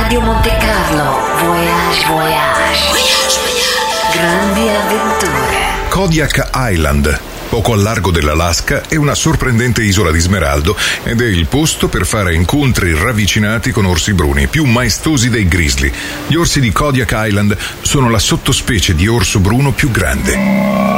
Radio Monte Carlo, Voyage, Voyage. Grandi avventure. Kodiak Island, poco al largo dell'Alaska, è una sorprendente isola di smeraldo ed è il posto per fare incontri ravvicinati con orsi bruni, più maestosi dei grizzly. Gli orsi di Kodiak Island sono la sottospecie di orso bruno più grande.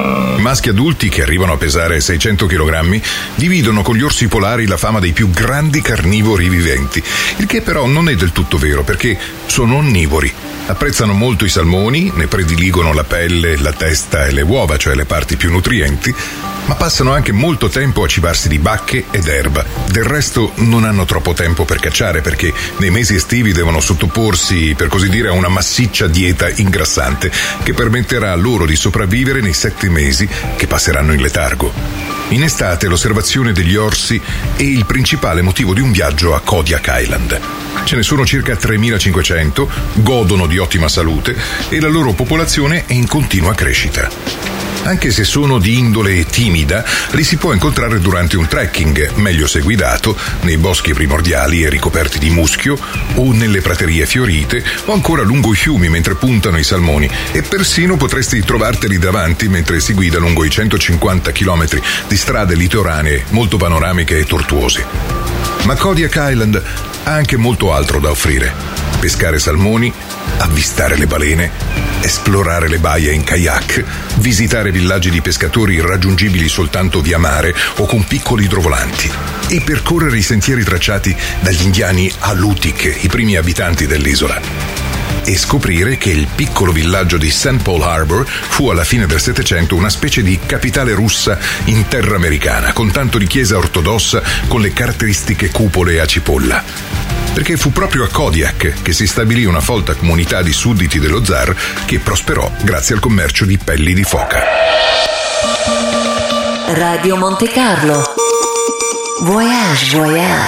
I maschi adulti, che arrivano a pesare 600 kg, dividono con gli orsi polari la fama dei più grandi carnivori viventi, il che però non è del tutto vero, perché sono onnivori. Apprezzano molto i salmoni, ne prediligono la pelle, la testa e le uova, cioè le parti più nutrienti, ma passano anche molto tempo a cibarsi di bacche ed erba. Del resto non hanno troppo tempo per cacciare, perché nei mesi estivi devono sottoporsi, per così dire, a una massiccia dieta ingrassante che permetterà loro di sopravvivere nei 7 mesi che passeranno in letargo. In estate l'osservazione degli orsi è il principale motivo di un viaggio a Kodiak Island. Ce ne sono circa 3.500, godono di ottima salute e la loro popolazione è in continua crescita. Anche se sono di indole timida, li si può incontrare durante un trekking, meglio se guidato, nei boschi primordiali e ricoperti di muschio, o nelle praterie fiorite, o ancora lungo i fiumi mentre puntano i salmoni, e persino potresti trovarteli davanti mentre si guida lungo i 150 km di strade litoranee molto panoramiche e tortuose. Ma Kodiak Island ha anche molto altro da offrire: pescare salmoni, avvistare le balene, esplorare le baie in kayak, visitare villaggi di pescatori raggiungibili soltanto via mare o con piccoli idrovolanti, e percorrere i sentieri tracciati dagli indiani Alutiiq, i primi abitanti dell'isola. E scoprire che il piccolo villaggio di St. Paul Harbor fu alla fine del Settecento una specie di capitale russa in terra americana, con tanto di chiesa ortodossa con le caratteristiche cupole a cipolla. Perché fu proprio a Kodiak che si stabilì una folta comunità di sudditi dello zar che prosperò grazie al commercio di pelli di foca. Radio Monte Carlo, Voyage, Voyage.